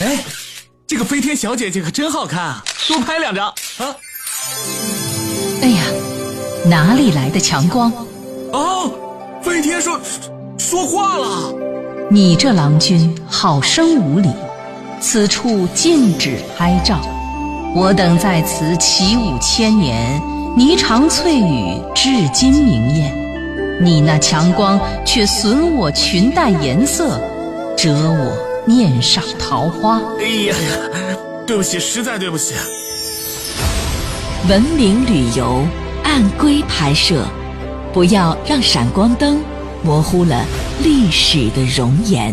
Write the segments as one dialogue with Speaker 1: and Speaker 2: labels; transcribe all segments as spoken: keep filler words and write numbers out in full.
Speaker 1: 哎，这个飞天小姐姐可真好看啊，多拍两张啊！
Speaker 2: 哎呀，哪里来的强光？
Speaker 1: 哦，飞天说说话了。
Speaker 2: 你这郎君好生无礼，此处禁止拍照。我等在此起舞千年，霓裳翠羽至今明艳。你那强光却损我裙带颜色，折我面上桃花。
Speaker 1: 哎呀呀，对不起，实在对不起。
Speaker 2: 文明旅游，按规拍摄，不要让闪光灯模糊了历史的容颜。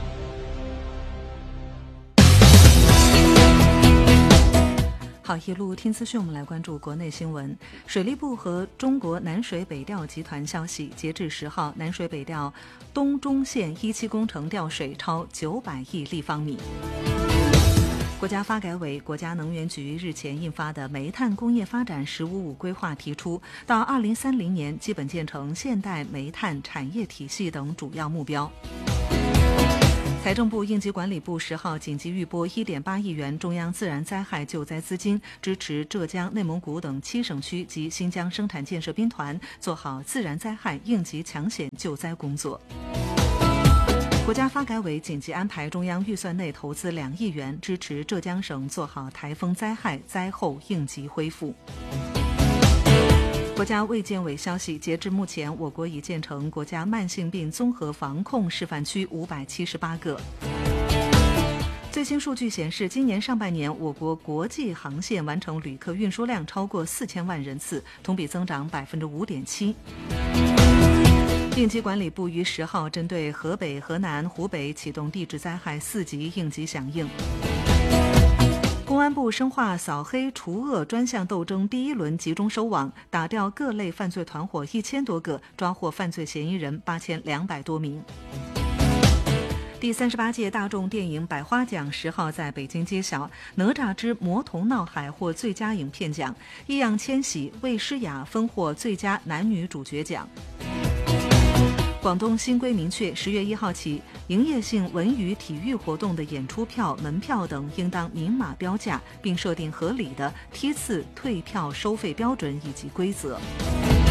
Speaker 3: 好，一路听资讯，我们来关注国内新闻。水利部和中国南水北调集团消息，截至十号，南水北调东中线一期工程调水超九百亿立方米。国家发改委、国家能源局日前印发的《煤炭工业发展“十五五”规划》提出，到二零三零年基本建成现代煤炭产业体系等主要目标。财政部、应急管理部十号紧急预拨一点八亿元中央自然灾害救灾资金，支持浙江、内蒙古等七省区及新疆生产建设兵团做好自然灾害应急抢险救灾工作。国家发改委紧急安排中央预算内投资两亿元，支持浙江省做好台风灾害灾后应急恢复。国家卫健委消息，截至目前，我国已建成国家慢性病综合防控示范区五百七十八个。最新数据显示，今年上半年，我国国际航线完成旅客运输量超过四千万人次，同比增长百分之五点七。应急管理部于十号针对河北、河南、湖北启动地质灾害四级应急响应。公安部深化扫黑除恶专项斗争第一轮集中收网，打掉各类犯罪团伙一千多个，抓获犯罪嫌疑人八千两百多名。第三十八届大众电影百花奖十号在北京揭晓，《哪吒之魔童闹海》获最佳影片奖，易烊千玺、魏诗雅分获最佳男女主角奖。广东新规明确，十月一号起，营业性文娱体育活动的演出票、门票等应当明码标价，并设定合理的梯次退票收费标准以及规则。